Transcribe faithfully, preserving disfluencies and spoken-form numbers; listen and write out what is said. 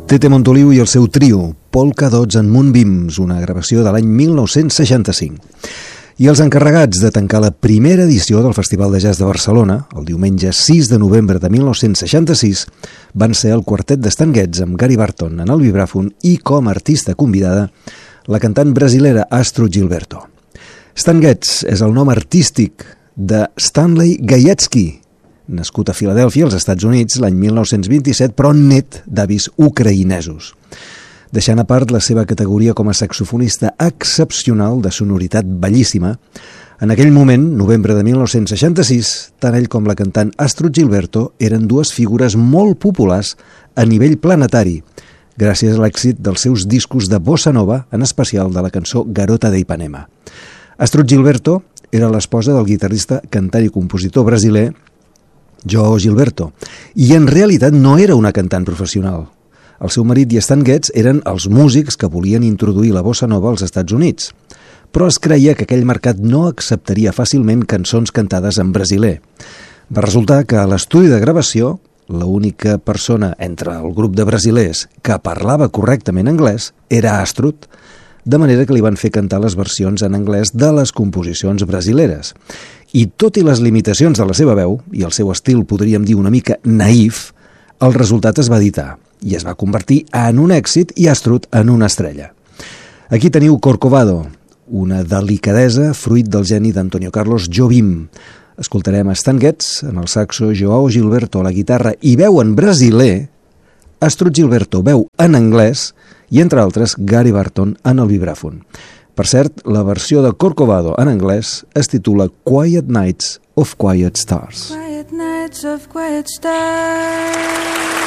Tete Montoliu i el seu trio, Polka Dots en Moonbeams, una gravació de l'any mil nou-cents seixanta-cinc. I els encarregats de tancar la primera edició del Festival de Jazz de Barcelona, el diumenge sis de novembre de mil nou-cents seixanta-sis, van ser el quartet de Stan Getz amb Gary Barton en el vibràfon i com a artista convidada la cantant brasilera Astrud Gilberto. Stan Getz és el nom artístic de Stanley Gajewski, nascut a Filadèlfia, als Estats Units, l'any mil nou-cents vint-i-set, però net d'avis ucraïnesos. Deixant a part la seva categoria com a saxofonista excepcional de sonoritat bellíssima, en aquell moment, novembre de mil nou-cents seixanta-sis, tant ell com la cantant Astrud Gilberto eren dues figures molt populars a nivell planetari, gràcies a l'èxit dels seus discos de bossa nova, en especial de la cançó Garota de Ipanema. Astrud Gilberto era l'esposa del guitarrista, cantant i compositor brasiler João Gilberto, i en realitat no era una cantant professional. El seu marit i Stan Getz eren els músics que volien introduir la bossa nova als Estats Units, però es creia que aquell mercat no acceptaria fàcilment cançons cantades en brasiler. Va resultar que a l'estudi de gravació, l'única persona entre el grup de brasilers que parlava correctament anglès era Astrud, de manera que li van fer cantar les versions en anglès de les composicions brasileres. I tot i les limitacions de la seva veu, i el seu estil podríem dir una mica naïf, el resultat es va editar i es va convertir en un èxit i Astrud en una estrella. Aquí teniu Corcovado, una delicadesa fruit del geni d'Antonio Carlos Jobim. Escoltarem a Stan Getz en el saxo, João Gilberto a la guitarra i veu en brasiler, Astrud Gilberto veu en anglès i, entre altres, Gary Barton en el vibràfon. Per cert, la versió de Corcovado en anglès es titula Quiet Nights of Quiet Stars. Quiet nights of quiet stars.